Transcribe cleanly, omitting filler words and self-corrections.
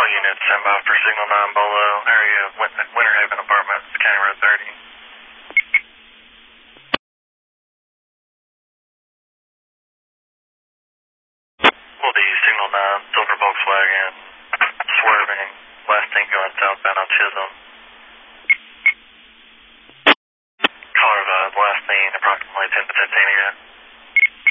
units, stand by for signal 9 Bolo, area Winter Haven Apartments, County Road 30. Will be signal 9, silver Volkswagen, swerving, last thing going southbound on Chisholm. Color last thing approximately 10 to 15 again.